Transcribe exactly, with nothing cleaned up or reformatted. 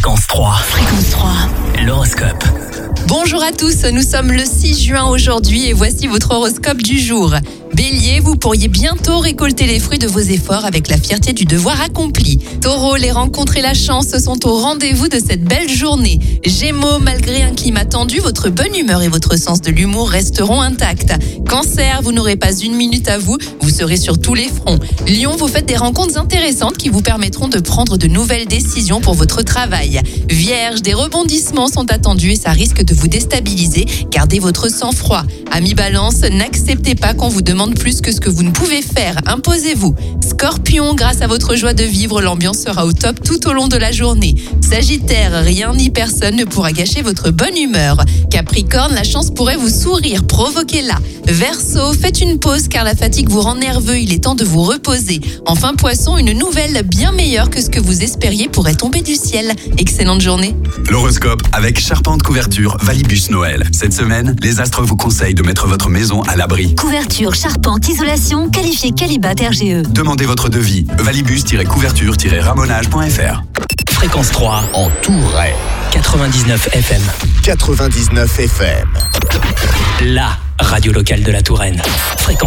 Fréquence trois. Fréquence trois. L'horoscope. Bonjour à tous, nous sommes le six juin aujourd'hui et voici votre horoscope du jour. Bélier, vous pourriez bientôt récolter les fruits de vos efforts avec la fierté du devoir accompli. Taureau, les rencontres et la chance sont au rendez-vous de cette belle journée. Gémeaux, malgré un climat tendu, votre bonne humeur et votre sens de l'humour resteront intacts. Cancer, vous n'aurez pas une minute à vous, vous serez sur tous les fronts. Lion, vous faites des rencontres intéressantes qui vous permettront de prendre de nouvelles décisions pour votre travail. Vierge, des rebondissements sont attendus et ça risque de vous déstabiliser. Gardez votre sang-froid. Amis Balance, n'acceptez pas qu'on vous demande plus que ce que vous ne pouvez faire. Imposez-vous. Scorpion, grâce à votre joie de vivre, l'ambiance sera au top tout au long de la journée. Sagittaire, rien ni personne ne pourra gâcher votre bonne humeur. Capricorne, la chance pourrait vous sourire, provoquez-la. Verseau, faites une pause car la fatigue vous rend nerveux, il est temps de vous reposer. Enfin Poisson, une nouvelle bien meilleure que ce que vous espériez pourrait tomber du ciel. Excellente journée. L'horoscope avec Charpente Couverture Valibus Noël. Cette semaine, les astres vous conseillent de mettre votre maison à l'abri. Couverture, charpente, isolation, qualifié Qualibat R G E. Demandez votre devis. valibus-couverture-ramonage point f r. Fréquence trois en Touraine. quatre-vingt-dix-neuf F M. quatre-vingt-dix-neuf F M. La radio locale de la Touraine. Fréquence